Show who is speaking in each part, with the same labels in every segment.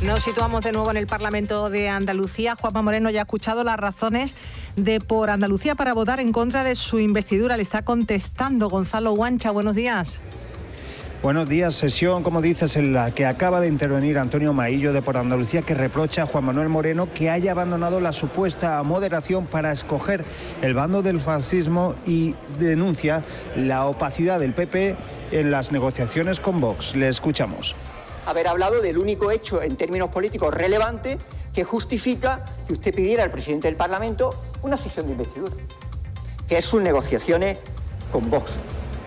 Speaker 1: Nos situamos de nuevo en el Parlamento de Andalucía. Juanma Moreno ya ha escuchado las razones de Por Andalucía para votar en contra de su investidura. Le está contestando Gonzalo Guancha. Buenos días.
Speaker 2: Buenos días. Sesión, como dices, en la que acaba de intervenir Antonio Maillo de Por Andalucía, que reprocha a Juan Manuel Moreno que haya abandonado la supuesta moderación para escoger el bando del fascismo y denuncia la opacidad del PP en las negociaciones con Vox. Le escuchamos.
Speaker 3: Haber hablado del único hecho en términos políticos relevante que justifica que usted pidiera al presidente del Parlamento una sesión de investidura, que es sus negociaciones con Vox.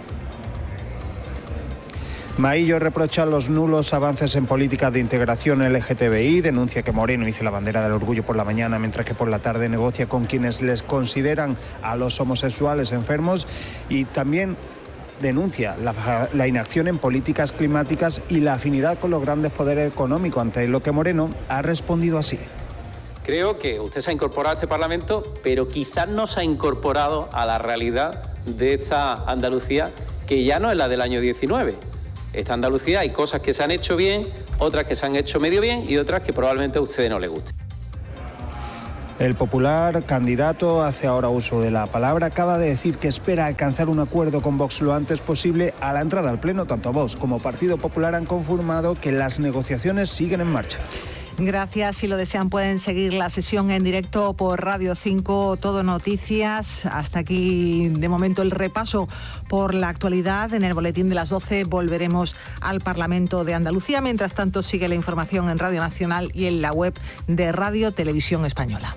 Speaker 2: Maillo reprocha los nulos avances en políticas de integración LGTBI, denuncia que Moreno hizo la bandera del orgullo por la mañana, mientras que por la tarde negocia con quienes les consideran a los homosexuales enfermos, y también denuncia la inacción en políticas climáticas y la afinidad con los grandes poderes económicos, ante lo que Moreno ha respondido así.
Speaker 4: Creo que usted se ha incorporado a este Parlamento, pero quizás no se ha incorporado a la realidad de esta Andalucía, que ya no es la del año 19. Esta Andalucía hay cosas que se han hecho bien, otras que se han hecho medio bien y otras que probablemente a ustedes no les gusten.
Speaker 2: El popular candidato hace ahora uso de la palabra. Acaba de decir que espera alcanzar un acuerdo con Vox lo antes posible. A la entrada al Pleno, tanto Vox como Partido Popular han confirmado que las negociaciones siguen en marcha.
Speaker 1: Gracias. Si lo desean pueden seguir la sesión en directo por Radio 5, Todo Noticias. Hasta aquí de momento el repaso por la actualidad. En el boletín de las 12 volveremos al Parlamento de Andalucía. Mientras tanto sigue la información en Radio Nacional y en la web de Radio Televisión Española.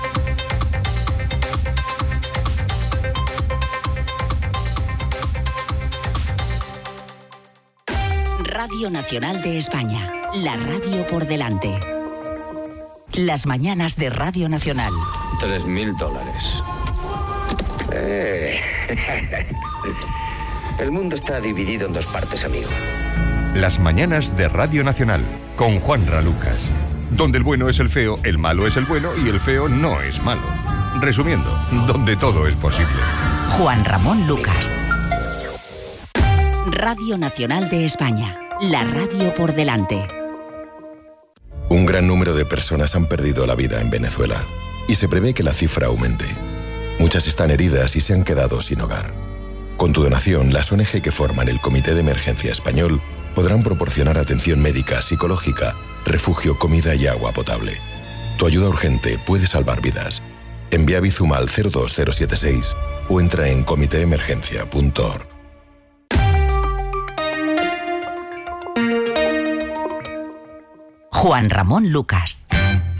Speaker 5: Radio Nacional de España, la radio por delante. Las mañanas de Radio Nacional.
Speaker 6: $3.000. El mundo está dividido en dos partes, amigo.
Speaker 7: Las mañanas de Radio Nacional, con Juanra Lucas. Donde el bueno es el feo, el malo es el bueno y el feo no es malo. Resumiendo, donde todo es posible.
Speaker 5: Juan Ramón Lucas. Radio Nacional de España, la radio por delante.
Speaker 8: Un gran número de personas han perdido la vida en Venezuela y se prevé que la cifra aumente. Muchas están heridas y se han quedado sin hogar. Con tu donación, las ONG que forman el Comité de Emergencia Español podrán proporcionar atención médica, psicológica, refugio, comida y agua potable. Tu ayuda urgente puede salvar vidas. Envía Bizum al 02076 o entra en comiteemergencia.org.
Speaker 5: Juan Ramón Lucas.